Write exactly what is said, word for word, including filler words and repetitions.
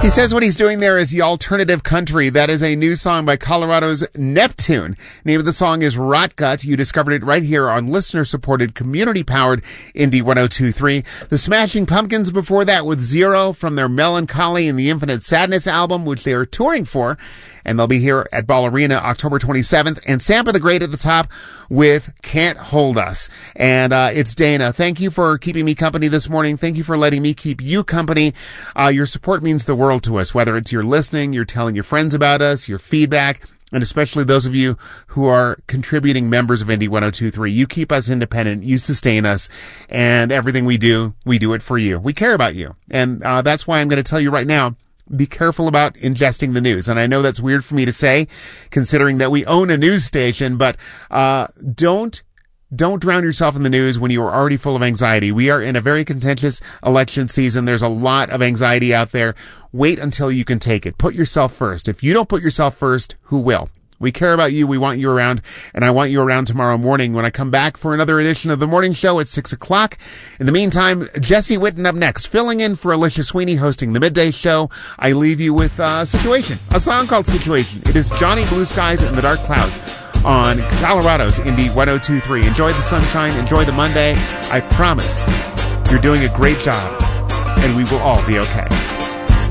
He says what he's doing there is the alternative country. That is a new song by Colorado's Neptune. Name of the song is Rot Gut. You discovered it right here on listener-supported, community-powered Indie one oh two point three. The Smashing Pumpkins before that with Zero from their Melancholy and the Infinite Sadness album, which they are touring for. And they'll be here at Ball Arena October twenty-seventh. And Sampa the Great at the top with Can't Hold Us. And uh it's Dana. Thank you for keeping me company this morning. Thank you for letting me keep you company. Uh Your support means the world to us, whether it's you're listening, you're telling your friends about us, your feedback, and especially those of you who are contributing members of Indie one oh two point three. You keep us independent, you sustain us, and everything we do, we do it for you. We care about you. And uh that's why I'm going to tell you right now, be careful about ingesting the news. And I know that's weird for me to say, considering that we own a news station, but uh don't Don't drown yourself in the news when you are already full of anxiety. We are in a very contentious election season. There's a lot of anxiety out there. Wait until you can take it. Put yourself first. If you don't put yourself first, who will? We care about you. We want you around, and I want you around tomorrow morning when I come back for another edition of the morning show at six o'clock. In the meantime, Jesse Witten up next, filling in for Alicia Sweeney hosting the midday show. I leave you with uh, Situation, a song called Situation. It is Johnny Blue Skies and the Dark Clouds on Colorado's Indie one oh two point three. Enjoy the sunshine. Enjoy the Monday. I promise you're doing a great job, and we will all be okay.